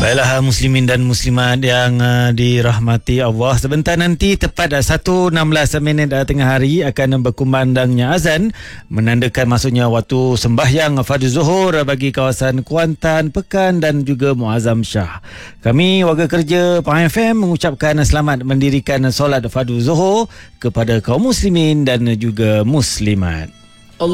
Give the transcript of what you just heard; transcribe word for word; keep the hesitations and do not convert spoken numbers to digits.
Baiklah muslimin dan muslimat yang uh, dirahmati Allah, sebentar nanti tepat uh, satu enam belas minit uh, tengah hari akan berkumandangnya azan, menandakan masuknya waktu sembahyang fardu zuhur uh, bagi kawasan Kuantan, Pekan dan juga Muazzam Shah. Kami warga kerja Pahang F M mengucapkan selamat mendirikan solat fardu zuhur kepada kaum muslimin dan juga muslimat.